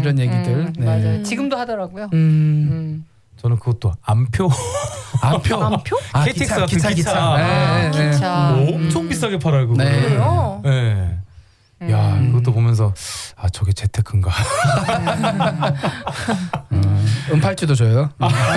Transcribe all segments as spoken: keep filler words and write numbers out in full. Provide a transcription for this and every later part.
이런 얘기들. 음, 네. 맞아요. 지금도 하더라고요. 음. 음. 저는 그것도 안표. 안표. 안표? 아, 케이티엑스 같은 기차, 기차. 기차. 네, 네. 기차. 뭐 엄청 비싸게 팔아요 그거. 네. 그래요? 네. 음. 야 그것도 보면서 아 저게 재테크인가. 음, 은팔찌도 줘요.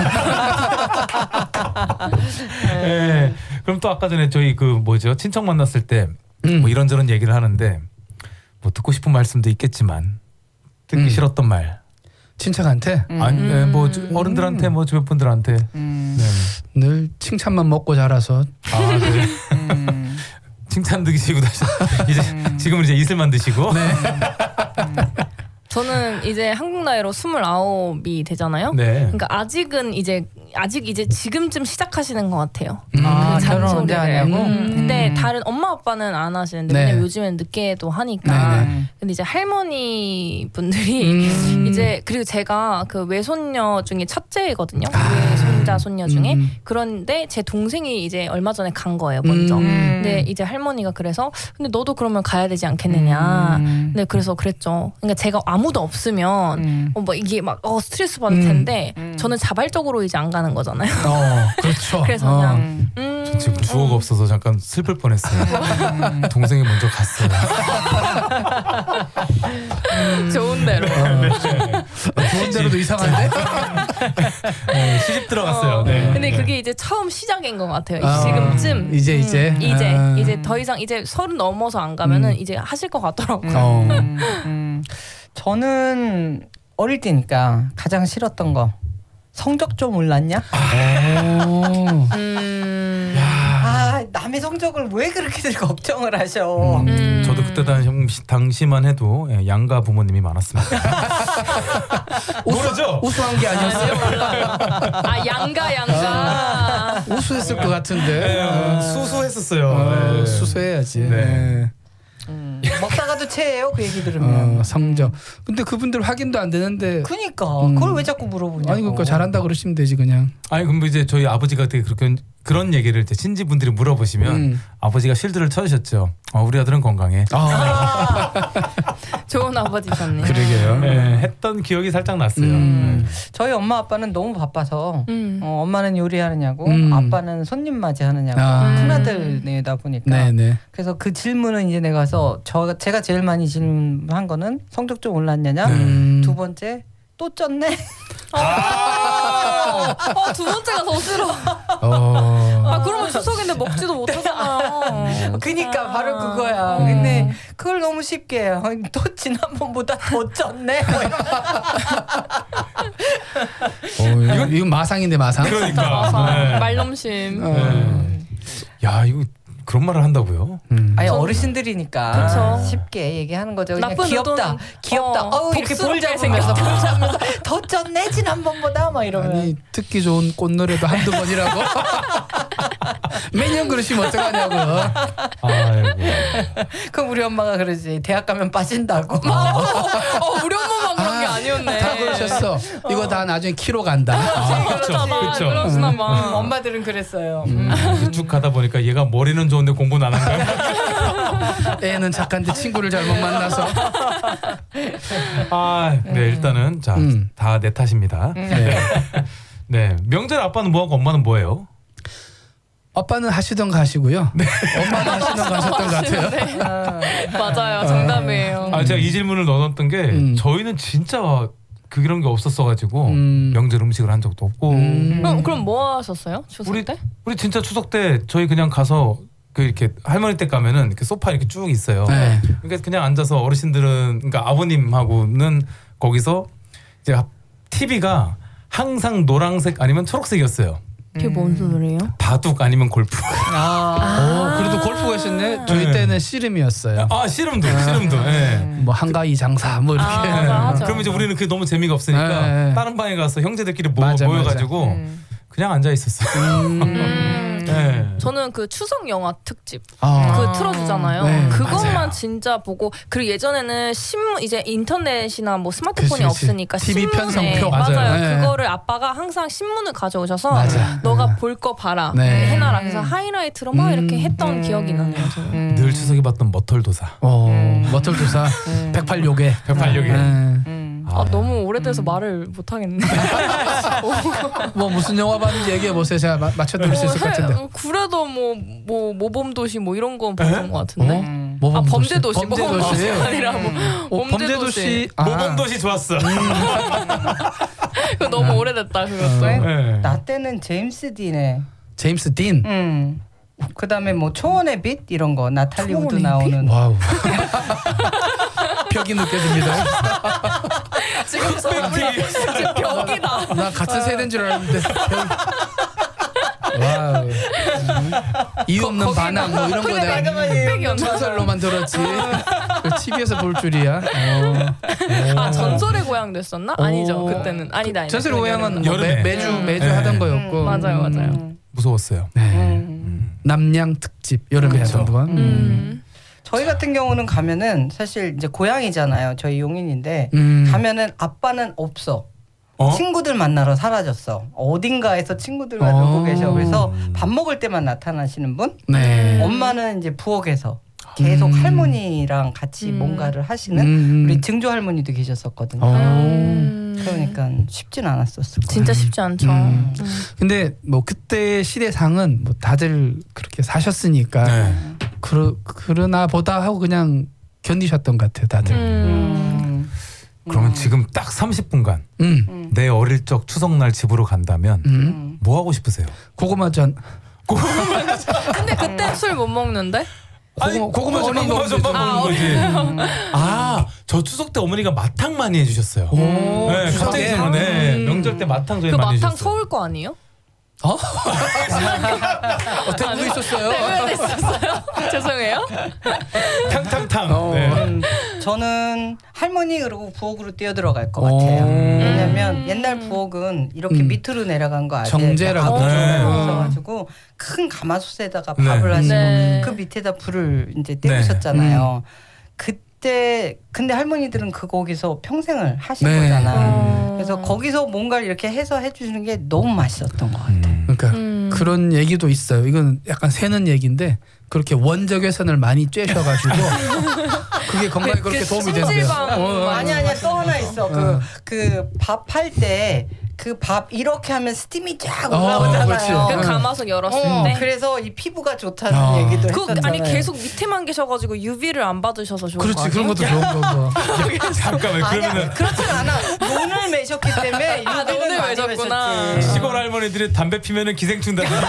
네. 그럼 또 아까 전에 저희 그 뭐죠 친척 만났을 때 뭐 음. 이런저런 얘기를 하는데 뭐 듣고 싶은 말씀도 있겠지만 듣기 음. 싫었던 말. 친척한테 음. 아니 네, 뭐 주- 어른들한테 뭐 주변 분들한테. 음. 네. 늘 칭찬만 먹고 자라서 아 네. 음. 칭찬 드시고 다시 이제 음. 지금은 이제 이슬만 드시고. 네. 저는 이제 한국 나이로 스물아홉이 되잖아요. 네. 그러니까 아직은 이제 아직 이제 지금쯤 시작하시는 것 같아요. 아, 그 결혼 언제 잔소리를. 하냐고? 음, 근데 음. 다른 엄마 아빠는 안 하시는데 네. 왜냐면 요즘엔 늦게도 하니까. 네, 네. 근데 이제 할머니 분들이 음. 이제 그리고 제가 그 외손녀 중에 첫째거든요. 아. 외손자 손녀 중에. 음. 그런데 제 동생이 이제 얼마 전에 간 거예요. 먼저. 음. 근데 이제 할머니가 그래서 근데 너도 그러면 가야 되지 않겠느냐. 음. 네, 그래서 그랬죠. 그러니까 제가 아무도 없으면 음. 어, 뭐 이게 막 어, 스트레스 받을 음. 텐데 음. 저는 자발적으로 이제 안 가는 거잖아요. 어, 그렇죠. 그래서 어. 그냥 음. 음, 저 지금 주어가 없어서 잠깐 슬플 뻔했어요. 동생이 먼저 갔어요. 좋은 대로. 어, 좋은 대로도 이상한데? 네, 시집 들어갔어요. 네. 근데 그게 이제 처음 시작인 것 같아요. 아, 지금쯤. 이제 이제 음, 이제 아. 이제 더 이상 이제 서른 넘어서 안 가면은 음. 이제 하실 것 같더라고요. 어. 음, 음. 저는 어릴 때니까 가장 싫었던 거 성적 좀 올랐냐? 오. 음. 아 남의 성적을 왜 그렇게들 걱정을 하셔? 음. 음. 저도 그때 당시, 당시만 해도 예, 양가 부모님이 많았습니다. 모르죠? 우수한 게 아니었어요. 아 양가 양가. 우수했을 것 같은데. 네, 아. 수수했었어요. 어, 네. 수수해야지. 네. 네. 음, 먹다가도 체해요 그 얘기 들으면. 어, 성적. 근데 그분들 확인도 안 되는데. 그니까 음. 그걸 왜 자꾸 물어보냐? 아니 그러니까 잘한다 그러시면 되지 그냥. 아니 그럼 이제 저희 아버지가 되게 그렇게 그런 얘기를 이제 친지 분들이 물어보시면 음. 아버지가 쉴드를 쳐주셨죠. 어, 우리 아들은 건강해. 아, 좋은 아버지셨네요. 그러게요. 네, 했던 기억이 살짝 났어요. 음. 저희 엄마 아빠는 너무 바빠서 음. 어, 엄마는 요리하느냐고 음. 아빠는 손님 맞이하느냐고 아. 큰아들 내다 보니까 네네. 그래서 그 질문은 이제 내가 해서 저 제가 제일 많이 질문한 거는 성적 좀 올랐냐냐 음. 두 번째 또 쪘네. 어, 두 번째가 더 싫어. 어. 아 그러면 추석인데 먹지도 못하잖아요. 그니까 바로 그거야. 음. 근데 그걸 너무 쉽게 어, 또 지난번보다 더 쪘네. 뭐 이런. 어, 이건 이건 마상인데 마상. 그러니까. 아, 네. 말넘심. 어. 네. 야 이거 그런 말을 한다고요? 음. 아니 어르신들이니까 그쵸. 쉽게 얘기하는 거죠. 그냥 나쁜 귀엽다, 의도는 귀엽다. 어, 어, 이렇게 볼 복스럽게 잡으면서 생겼다. 볼 잡으면서 더 쪘네 지난번보다 막 이러면. 아니 듣기 좋은 꽃노래도 한두 번이라고. 매년 그러시면 어떡하냐고요. 아이고. 그럼 우리 엄마가 그러지. 대학 가면 빠진다고. 어 우리 엄마만 그런 게 아니었네. 다 그러셨어. 이거 다 나중에 키로 간다. 아, 그렇죠. 그러나 봐. 그렇죠. 그러시나 음, 봐. 엄마들은 그랬어요. 음, 쭉 가다 보니까 얘가 머리는 좋은데 공부는 안 한 거야. 애는 착한데 친구를 잘못 만나서. 아, 네 일단은 자 음. 다 내 탓입니다. 네. 네 명절 아빠는 뭐하고 엄마는 뭐예요? 아빠는 하시던 거 하시고요. 엄마는 하시던 거 하셨던 것 같아요. 아, 맞아요. 정답이에요. 아 제가 이 질문을 넣어놨던 게 음. 저희는 진짜 그런 게 없었어가지고 음. 명절 음식을 한 적도 없고 음. 그럼 그럼 뭐 하셨어요? 추석 우리 때? 우리 진짜 추석 때 저희 그냥 가서 그 이렇게 할머니 댁 가면은 이렇게 소파 이렇게 쭉 있어요. 네. 그러니까 그냥 앉아서 어르신들은 그러니까 아버님하고는 거기서 이제 티비가 항상 노란색 아니면 초록색이었어요. 그게 뭔 소리예요? 바둑 아니면 골프. 아, 어, 그래도 골프가 있었네. 저희 네. 때는 씨름이었어요. 아 씨름도 씨름도. 예. 뭐 한가위 장사 뭐 이렇게. 아, 네. 맞아, 맞아. 그럼 이제 우리는 그게 너무 재미가 없으니까 네. 다른 방에 가서 형제들끼리 모, 맞아, 모여가지고 음. 그냥 앉아 있었어요. 음. 네. 저는 그 추석 영화 특집 아. 그 틀어주잖아요. 네, 그것만 맞아요. 진짜 보고 그리고 예전에는 신문 이제 인터넷이나 뭐 스마트폰이 그치, 그치. 없으니까 티비 신문에 편성표. 맞아요. 맞아요. 네. 그거를 아빠가 항상 신문을 가져오셔서 맞아. 너가 네. 볼 거 봐라 네. 해놔라. 그래서 하이라이트로 막 음. 이렇게 했던 음. 기억이 나네요. 저는. 음. 늘 추석에 봤던 머털도사. 어, 음. 머털조사 음. 백팔 요괴. 백팔 요괴. 네. 음. 아, 너무 오래돼서 음. 말을 못 하겠네. 뭐 무슨 영화 봤는지 얘기해 보세요. 제가 마, 맞춰드릴 수 있을 것 같은데. 그래도 뭐 뭐 모범도시 뭐 이런 거 봤던 것 같은데. 어? 음. 모범도시. 아 범죄도시. 범죄도시 아니라 뭐 어, 범죄도시. 아. 모범도시 좋았어. 음. 그거 너무 오래됐다 그것도. 네. 나 때는 제임스 딘의. 제임스 딘. 음. 그다음에 뭐 초원의 빛 이런 거 나탈리 우드 나오는. 빛? 와우. 벽이 느껴집니다. 지금 지금 벽이다. 나 같은 세대인 줄 알았는데. 와우. 음. 이유 없는 반항 뭐 이런 거 내가 전설로만 들었지. 티비에서 볼 줄이야. 어. 아 전설의 고향 됐었나? 아니죠. 그때는 아니다. 그, 전설의 고향은 뭐 매, 매주 음. 매주 네. 하던 거였고. 음, 맞아요, 맞아요. 음. 무서웠어요. 네. 음. 남양 특집 여름에 하던 동안. 음. 음. 저희 같은 경우는 가면은 사실 이제 고향이잖아요. 저희 용인인데 음. 가면은 아빠는 없어. 어? 친구들 만나러 사라졌어. 어딘가에서 친구들과 놀고 계셔. 그래서 밥 먹을 때만 나타나시는 분. 네. 엄마는 이제 부엌에서 계속 음. 할머니랑 같이 음. 뭔가를 하시는 음. 우리 증조 할머니도 계셨었거든요. 음. 그러니까 쉽진 않았었을 거예요. 진짜 쉽지 않죠. 음. 음. 근데 뭐 그때 시대상은 뭐 다들 그렇게 사셨으니까 네. 그러, 그러나 보다 하고 그냥 견디셨던 것 같아요. 다들. 음. 그러면 지금 딱 삼십 분간 음. 내 어릴 적 추석날 집으로 간다면 음. 뭐 하고 싶으세요? 고구마전. 근데 그때 술 못 먹는데? 고구마, 고구마 전만 먹는 거지. 아, 음. 아, 저 추석 때 어머니가 마탕 많이 해주셨어요. 오, 네, 추석에 갑자기 네, 음. 명절 때 마탕 저희 그 많이 마탕 해주셨어요. 서울 거 아니에요? 어? 어 대구도 있었어요. 대구에도 있었어요. 죄송해요. 탕탕탕. 어. 네. 음, 저는 할머니 그리고 부엌으로 뛰어들어갈 것 같아요. 음. 왜냐면 옛날 부엌은 이렇게 음. 밑으로 내려간 거 아세요? 정제라고. 네. 네. 있어가지고 큰 가마솥에다가 네. 밥을 하시고 네. 그 밑에다 불을 이제 때우셨잖아요. 네. 그때 근데 할머니들은 그 거기서 평생을 하신 네. 거잖아. 어. 그래서 거기서 뭔가를 이렇게 해서 해주시는 게 너무 맛있었던 것 같아요. 음. 그러니까 음. 그런 얘기도 있어요. 이건 약간 새는 얘기인데 그렇게 원적외선을 많이 쬐셔가지고 그게 건강에 그, 그렇게 그 도움이 된대요. 손질방 어, 아니 아니야 또 하나 있어. 어. 그 그 밥 할 때 그 밥 이렇게 하면 스팀이 쫙 어, 올라오잖아요. 그렇지. 그 가마솥 열었을 어, 때. 그래서 이 피부가 좋다는 어. 얘기도 그 했었잖아요. 아니 계속 밑에만 계셔가지고 유비를 안 받으셔서 좋은 거 그렇지 아니에요? 그런 것도 좋은 거고. 잠깐만 아니야 그러면은 그렇진 않아. 논을 매셨기 때문에 아, 유비는 논을 많이 매셨구나. 매셨지. 시골 할머니들이 담배 피면은 기생충 다니고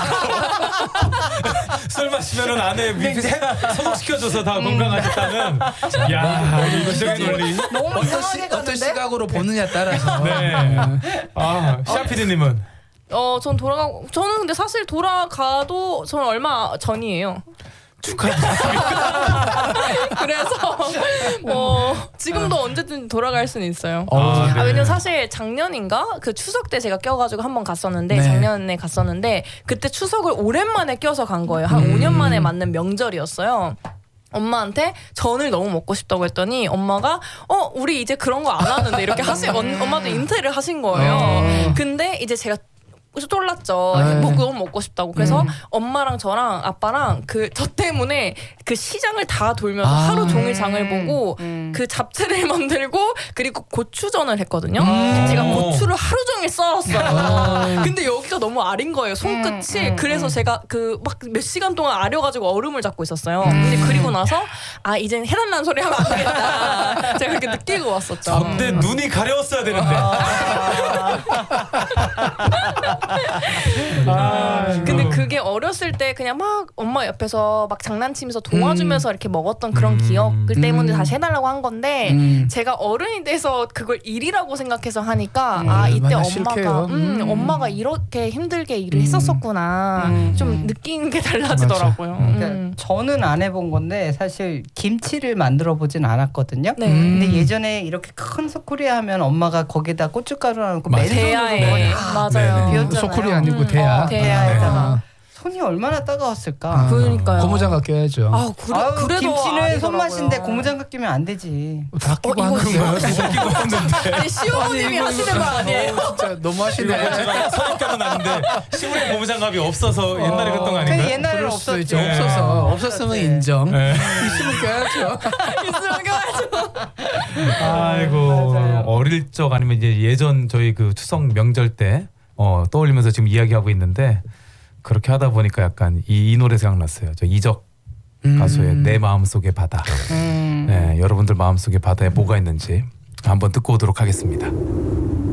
술 마시면은 안에 밑에 소독시켜줘서 다 건강하셨다는. 야 이거 기적의 논리. 너무 어떤, 시, 이상하게 어떤 가는데? 시각으로 보느냐에 따라서. 네. 아 샤피디님은 어, 전 돌아가고 저는 근데 사실 돌아가도 저는 얼마 전이에요. 축하드립니다. 그래서 뭐 지금도 언제든 돌아갈 수는 있어요. 어, 아, 아, 네. 왜냐면 사실 작년인가 그 추석 때 제가 껴가지고 한번 갔었는데 네. 작년에 갔었는데 그때 추석을 오랜만에 껴서 간 거예요. 한 음. 오 년 만에 맞는 명절이었어요. 엄마한테 전을 너무 먹고 싶다고 했더니 엄마가 어 우리 이제 그런 거 안 하는데 이렇게 하시 엄마도 인테리어를 하신 거예요. 어. 근데 이제 제가 쫄랐죠. 네. 뭐 너무 먹고 싶다고. 그래서 음. 엄마랑 저랑 아빠랑 그 저 때문에 그 시장을 다 돌면서 아. 하루 종일 장을 보고 음. 그 잡채를 만들고 그리고 고추전을 했거든요. 음. 제가 고추를 하루 종일 썰었어요. 아. 근데 여기가 너무 아린 거예요. 손끝이. 음, 음, 그래서 음. 제가 그 막 몇 시간 동안 아려가지고 얼음을 잡고 있었어요. 근데 그리고 나서 아 이젠 해달라는 소리 하면 안 되겠다. 제가 그렇게 느끼고 왔었죠. 저때 눈이 가려웠어야 되는데. 아, 근데 이거. 그게 어렸을 때 그냥 막 엄마 옆에서 막 장난치면서 도와주면서 이렇게 먹었던 그런 음. 기억들 때문에 음. 다시 해달라고 한 건데 음. 제가 어른이 돼서 그걸 일이라고 생각해서 하니까 음. 아 이때 얼마나 엄마가 싫게요. 음, 음. 엄마가 이렇게 힘들게 일을 음. 했었었구나 음. 좀 느끼는 게 달라지더라고요. 맞아. 음. 그러니까 저는 안 해본 건데 사실 김치를 만들어 보진 않았거든요. 네. 음. 근데 예전에 이렇게 큰 소쿠리 하면 엄마가 거기다 고춧가루 넣고 맞아요. 맨손으로 대야에 거의 다 맞아요. 네네. 비웠잖아요. 소쿠리 아니고 음, 대야. 어, 대야에다가 아. 손이 얼마나 따가웠을까. 아, 그러니까요. 고무장갑 껴야죠. 아, 그래, 아유, 그래도 김치는 아니더라고요. 손맛인데 고무장갑 끼면 안 되지. 다 끼고 어, 하는데. 이거 웃기고 했는데 아니 시어머님이 하시는 말 아니에요? 진짜 너무 하시네. 제가 선입견은 아는데 시골에 고무장갑이 없어서 옛날에 그랬던 거 아닌가요? 그 옛날에는 그럴 수도 없었죠. 있죠. 네. 없어서 없었으면 없었지. 인정. 네. 있으면 껴야죠. 있으면 껴야죠. 아이고 맞아요. 어릴 적 아니면 이제 예전 저희 그 추석 명절 때 어, 떠올리면서 지금 이야기하고 있는데 그렇게 하다 보니까 약간 이, 이 노래 생각났어요. 저 이적 가수의 내 마음속의 바다. 음. 네, 여러분들 마음속의 바다에 뭐가 있는지 한번 듣고 오도록 하겠습니다.